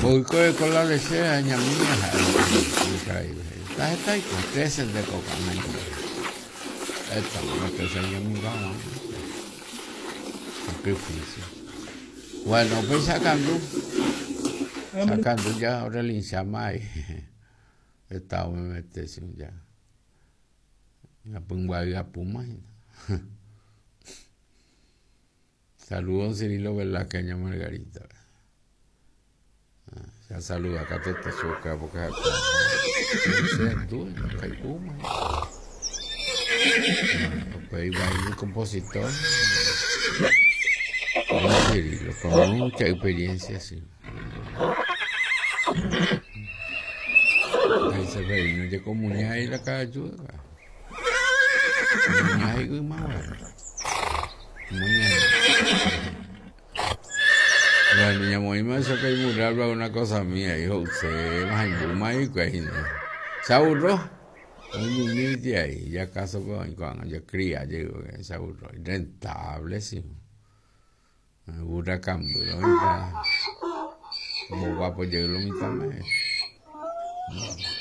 Voy con la desea, ñamía, increíble. Está ahí con creces de cocaína. Esta no te enseño mi gama. Sacrificio. Bueno, pues sacando ya ahora el insama y estaba me metes ya. La pongo ahí a puma. Saludos Cirilo Velázquez, Margarita. Ya saluda acá te choca porque acá tú no hay puma. Pues iba ahí un compositor. Cirilo, con mucha experiencia sí. Ahí se ve, no llegó comunidad ahí la cara ayuda. Comunidad ahí más bueno. La niña muy más que hay mural para una cosa mía, hijo, usted más en Buma y que se aburró. Un límite ahí, ya caso cuando yo cría, digo que se aburró. Rentable, sí. Burra cambio, como guapo llegó lo mismo.